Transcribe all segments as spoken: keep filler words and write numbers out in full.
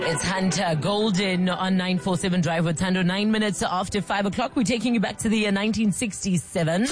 It's Hunter Golden on nine forty-seven Drive with Thando. Nine minutes after five o'clock. We're taking you back to the year nineteen sixty-seven.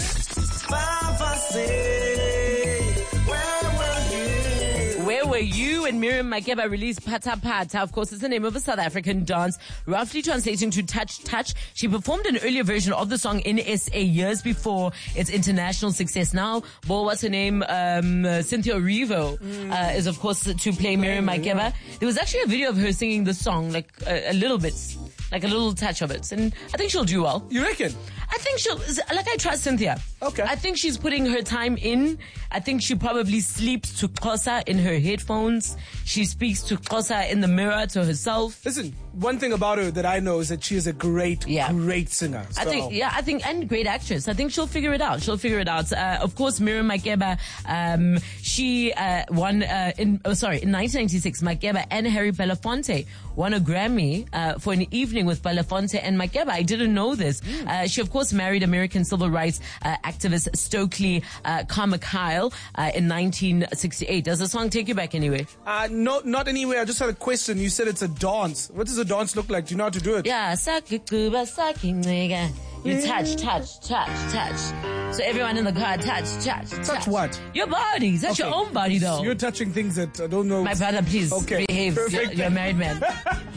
Where were you? And Miriam Makeba released Pata Pata. Of course, it's the name of a South African dance, roughly translating to touch, touch. She performed an earlier version of the song in S A years before its international success. Now, Bo, what's her name? Um, uh, Cynthia Erivo mm. uh, is, of course, to play Miriam Makeba. There was actually a video of her singing the song, like a, a little bit, like a little touch of it. And I think she'll do well. You reckon? I think she'll, like I trust Cynthia. Okay. I think she's putting her time in. I think she probably sleeps to Xhosa in her headphones. She speaks to Xhosa in the mirror to herself. Listen, one thing about her that I know is that she is a great, yeah. great singer. So. I think, yeah, I think, and great actress. I think she'll figure it out. She'll figure it out. Uh, of course, Miriam Makeba, um, she, uh, won, uh, in, oh, sorry, in nineteen ninety-six, Makeba and Harry Belafonte won a Grammy, uh, for an evening with Belafonte and Makeba. I didn't know this. Mm. Uh, she, of course, married American civil rights, uh, activist Stokely, uh, Carmichael, uh, in nineteen sixty-eight. Does the song take you back anywhere? Uh, no, not anywhere. I just had a question. You said it's a dance. What does a dance look like? Do you know how to do it? Yeah, you touch, touch, touch, touch. So everyone in the car, touch, touch, touch. Touch what? Your body. That's okay. Your own body, though. You're touching things that I don't know. My brother, please okay. behave. You're, you're a married man.